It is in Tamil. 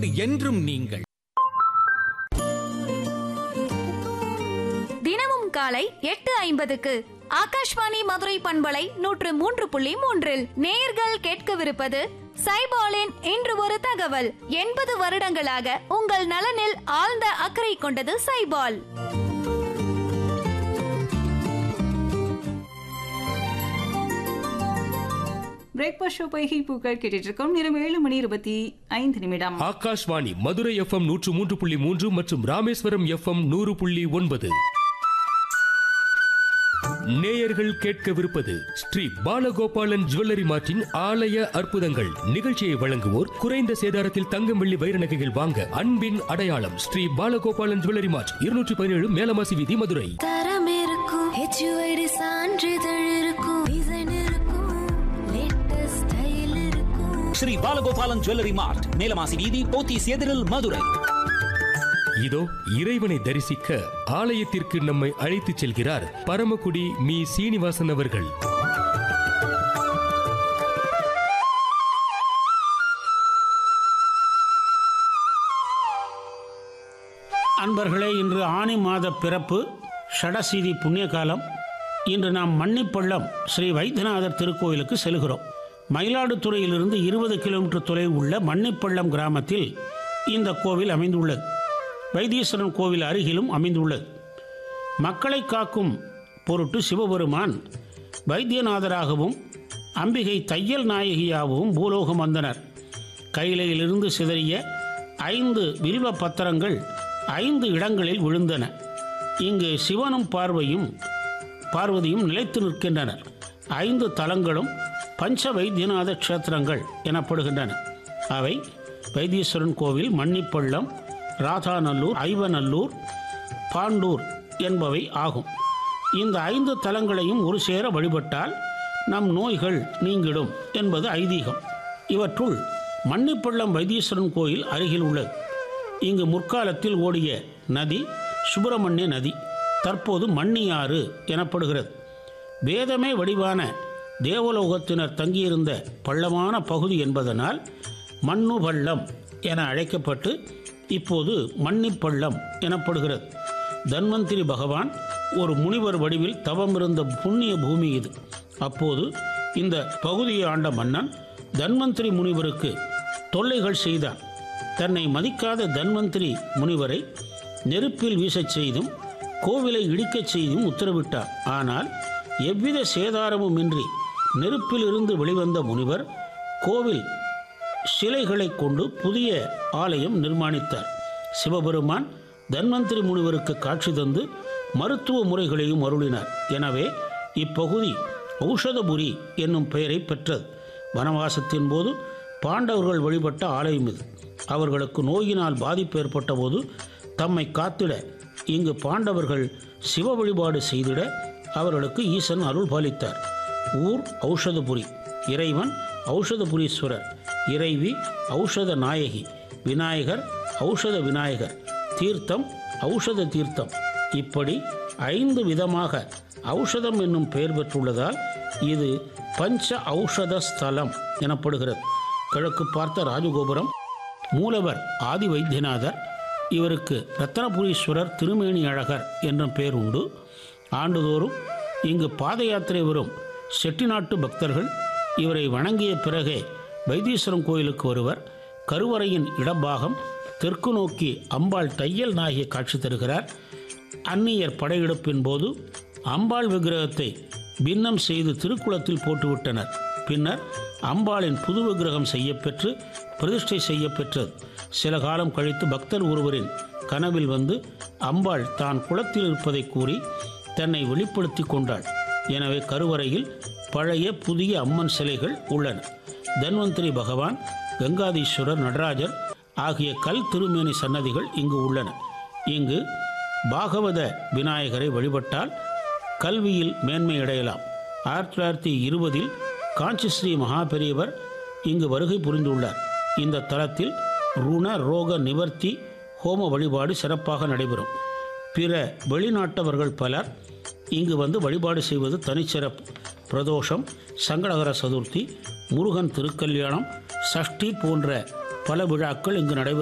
எங்களோடு என்றும் நீங்கள். தினமும் காலை 8:50 ஆகாஷ்வாணி மதுரை பண்பலை 103.3 நேயர்கள் கேட்கவிருப்பது சைபாலின் இன்று ஒரு தகவல். 80 வருடங்களாக உங்கள் நலனில் ஆழ்ந்த அக்கறை கொண்டது சைபால். பிரேக்பாஸ்ட் ஷோ பைகை பூக்கள் கேட்டுட்டு இருக்கோம். நேரம் 7:25. ஆகாஷ்வாணி மதுரை FM 103.3 மற்றும் ராமேஸ்வரம் FM 100.9. நேயர்கள் கேட்கவிருப்பது ஸ்ரீ பாலகோபாலன் ஜுவல்லரி மார்ட்டின் ஆலய அற்புதங்கள். நிகழ்ச்சியை வழங்குவோர் குறைந்த சேதாரத்தில் தங்கம் வெள்ளி வைர நகைகள் வாங்க அன்பின் அடையாளம் ஸ்ரீ பாலகோபாலன் ஜுவல்லரி மார்ட், 217 மேலமாசி வீதி, மதுரை. தரம் இருக்கும், HUID சான்றிதழ் இருக்கும், டிசைன் இருக்கும், லேட்டஸ்ட் ஸ்டைல் இருக்கும். ஸ்ரீ பாலகோபாலன் ஜுவல்லரி மார்ட், மேலமாசி வீதி, போத்தீஸ் எதிரில், மதுரை. இதோ இறைவனை தரிசிக்க ஆலயத்திற்கு நம்மை அழைத்துச் செல்கிறார் பரமக்குடி மீ சீனிவாசன் அவர்கள். அன்பர்களே, இன்று ஆனி மாத பிறப்பு, ஷடசீதி புண்ணிய காலம். இன்று நாம் மன்னிப்பள்ளம் ஸ்ரீ வைத்தியநாதர் திருக்கோயிலுக்கு செல்கிறோம். மயிலாடுதுறையிலிருந்து 20 கிலோமீட்டர் தொலைவில் உள்ள மன்னிப்பள்ளம் கிராமத்தில் இந்த கோவில் அமைந்துள்ளது. வைத்தீஸ்வரன் கோவில் அருகிலும் அமைந்துள்ளது. மக்களை காக்கும் பொருட்டு சிவபெருமான் வைத்தியநாதராகவும் அம்பிகை தையல் நாயகியாகவும் பூலோகம் வந்தனர். கையிலிருந்து சிதறிய 5 வில்வ பத்திரங்கள் 5 இடங்களில் விழுந்தன. இங்கு சிவனும் பார்வதியும் நிலைத்து நிற்கின்றனர். 5 தலங்களும் பஞ்ச வைத்தியநாத க்ஷேத்திரங்கள் எனப்படுகின்றன. அவை வைத்தீஸ்வரன் கோவில், மன்னிப்பள்ளம், ராதாநல்லூர், ஐவநல்லூர், பாண்டூர் என்பவை ஆகும். இந்த 5 தலங்களையும் ஒரு சேர வழிபட்டால் நம் நோய்கள் நீங்கிடும் என்பது ஐதீகம். இவற்றுள் மன்னிப்பள்ளம் வைத்தீஸ்வரன் கோயில் அருகில் உள்ளது. இங்கு முற்காலத்தில் ஓடிய நதி சுப்பிரமணிய நதி, தற்போது மன்னியாறு எனப்படுகிறது. வேதமே வடிவான தேவலோகத்தினர் தங்கியிருந்த பள்ளமான பகுதி என்பதனால் மண்ணு பள்ளம் என அழைக்கப்பட்டு இப்போது மன்னிப்பள்ளம் எனப்படுகிறது. தன்வந்திரி பகவான் ஒரு முனிவர் வடிவில் தவமிருந்த புண்ணிய பூமி இது. அப்போது இந்த பகுதியை ஆண்ட மன்னன் தன்வந்திரி முனிவருக்கு தொல்லைகள் செய்தான். தன்னை மதிக்காத தன்வந்திரி முனிவரை நெருப்பில் வீசச் செய்தும் கோவிலை இடிக்கச் செய்தும் உத்தரவிட்டார். ஆனால் எவ்வித சேதாரமும் இன்றி நெருப்பில் இருந்து வெளிவந்த முனிவர் கோவில் சிலைகளை கொண்டு புதிய ஆலயம் நிர்மாணித்தார். சிவபெருமான் தன்வந்திரி முனிவருக்கு காட்சி தந்து மருத்துவ முறைகளையும் அருளினார். எனவே இப்பகுதி ஔஷதபுரி என்னும் பெயரை பெற்றது. வனவாசத்தின் போது பாண்டவர்கள் வழிபட்ட ஆலயம் இது. அவர்களுக்கு நோயினால் பாதிப்பு ஏற்பட்ட போது தம்மை காத்திட இங்கு பாண்டவர்கள் சிவ வழிபாடு செய்திட அவர்களுக்கு ஈசன் அருள் பாலித்தார். ஊர் ஔஷதபுரி, இறைவன் ஔஷதபுரீஸ்வரர், இறைவி ஔஷத நாயகி, விநாயகர் ஔஷத விநாயகர், தீர்த்தம் ஔஷத தீர்த்தம். இப்படி 5 விதமாக ஔஷதம் என்னும் பெயர் பெற்றுள்ளதால் இது பஞ்ச ஔஷத ஸ்தலம் எனப்படுகிறது. கிழக்கு பார்த்த ராஜகோபுரம். மூலவர் ஆதி வைத்தியநாதர். இவருக்கு ரத்தனபுரீஸ்வரர் திருமேனி அழகர் என்ற பெயர் உண்டு. ஆண்டுதோறும் இங்கு பாத யாத்திரை வரும் செட்டிநாட்டு பக்தர்கள் இவரை வணங்கிய பிறகே வைத்தீஸ்வரன் கோயிலுக்கு வருவர். கருவறையின் இடப்பாகம் தெற்கு நோக்கி அம்பாள் தையல் நாயகி காட்சி தருகிறார். அந்நியர் படையெடுப்பின் போது அம்பாள் விக்கிரகத்தை பின்னம் செய்து திருக்குளத்தில் போட்டுவிட்டனர். பின்னர் அம்பாளின் புது விக்கிரகம் செய்யப்பெற்று பிரதிஷ்டை செய்யப்பெற்றது. சில காலம் கழித்து பக்தர் ஒருவரின் கனவில் வந்து அம்பாள் தான் குளத்தில் இருப்பதை கூறி தன்னை வெளிப்படுத்தி கொண்டாள். எனவே கருவறையில் பழைய புதிய அம்மன் சிலைகள் உள்ளன. தன்வந்திரி பகவான், கங்காதீஸ்வரர், நடராஜர் ஆகிய கல் திருமேனி சன்னதிகள் இங்கு உள்ளன. இங்கு பாகவத விநாயகரை வழிபட்டால் கல்வியில் மேன்மை அடையலாம். 1920 காஞ்சி ஸ்ரீ மகாபெரியவர் இங்கு வருகை புரிந்துள்ளார். இந்த தலத்தில் ருண ரோக நிவர்த்தி ஹோம வழிபாடு சிறப்பாக நடைபெறும். பிற வெளிநாட்டவர்கள் பலர் இங்கு வந்து வழிபாடு செய்வது தனிச்சிறப்பு. பிரதோஷம், சங்கடகர சதுர்த்தி, முருகன் திருக்கல்யாணம், சஷ்டி போன்ற பல விழாக்கள் இங்கு நடைபெறும்.